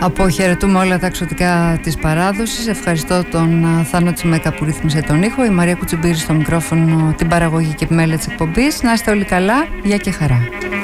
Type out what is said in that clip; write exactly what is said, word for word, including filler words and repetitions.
Αποχαιρετούμε όλα τα εξωτικά της παράδοσης. Ευχαριστώ τον Θάνο Τσιμέκα που ρύθμισε τον ήχο, η Μαρία Κουτσιμπήρη στο μικρόφωνο, την παραγωγή και επιμέλεια της εκπομπής. Να είστε όλοι καλά, γεια και χαρά.